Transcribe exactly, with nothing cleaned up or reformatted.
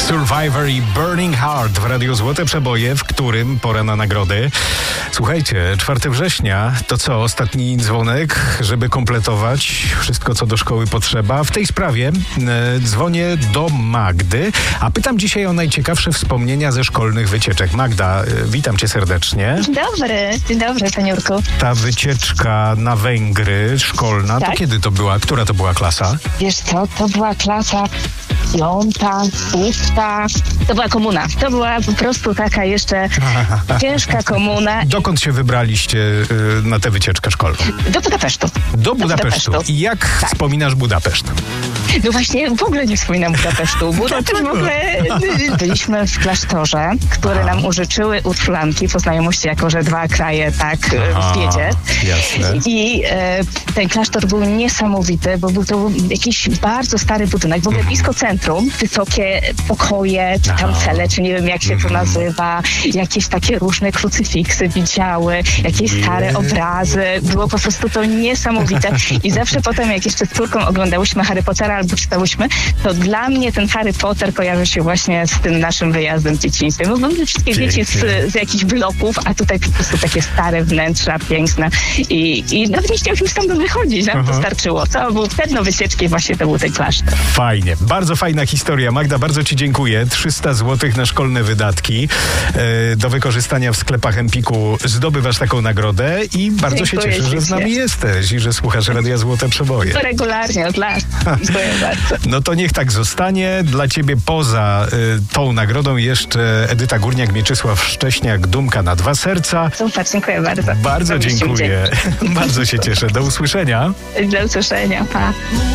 Survivor i Burning Heart w Radiu Złote Przeboje, w którym pora na nagrody. Słuchajcie, czwartego września to co? Ostatni dzwonek, żeby kompletować wszystko, co do szkoły potrzeba. W tej sprawie e, dzwonię do Magdy, a pytam dzisiaj o najciekawsze wspomnienia ze szkolnych wycieczek. Magda, e, witam cię serdecznie. Dzień dobry, dzień dobry, paniurku. Ta wycieczka na Węgry szkolna, Tak? to kiedy to była? Która to była klasa? Wiesz co, to była klasa piąta, szósta. To była komuna. To była po prostu taka jeszcze ciężka komuna. Dokąd się wybraliście y, na tę wycieczkę szkolną? Do Budapesztu. Do Budapesztu. Budapesztu. I jak Tak. wspominasz Budapeszt? No właśnie, w ogóle nie wspominam Budapesztu. Budapeszt w ogóle... Byliśmy w klasztorze, które nam użyczyły Ursulanki po znajomości, jako że dwa kraje tak Aha, w biedzie. jasne. I e, ten klasztor był niesamowity, bo był to jakiś bardzo stary budynek, w ogóle blisko centrum, wysokie pokoje, czy tam Aha. cele, czy nie wiem jak się to nazywa, jakieś takie różne krucyfiksy widziały, jakieś stare Nie. obrazy. Było po prostu to niesamowite. I zawsze potem, jak jeszcze z córką oglądałyśmy Harry Pottera albo czytałyśmy, to dla mnie ten Harry Potter kojarzy się właśnie z tym naszym wyjazdem w dzieciństwie. Bo mamy wszystkie dzieci z, z jakichś bloków, a tutaj po prostu takie stare wnętrza, piękne. I, i nawet nie chciałyśmy stamtąd wychodzić, nam to Aha. starczyło. To był wtedy wycieczki, właśnie to był ten klasztor. Fajnie. Bardzo fajna historia. Magda, bardzo ci dziękuję. trzysta złotych na szkolne wydatki e, do wykorzystania w sklepach Empiku. Zdobywasz taką nagrodę i bardzo się Dziękuję cieszę, że z nami ślicznie. jesteś i że słuchasz Radia Złote Przeboje. Regularnie, od lat. Dziękuję bardzo. No to niech tak zostanie. Dla ciebie poza y, tą nagrodą jeszcze Edyta Górniak, Mieczysław Szcześniak, Dumka na dwa serca. Super, dziękuję bardzo. Bardzo Robiliście mi dziękuję. Bardzo się cieszę. Do usłyszenia. dzień. Do usłyszenia. Pa.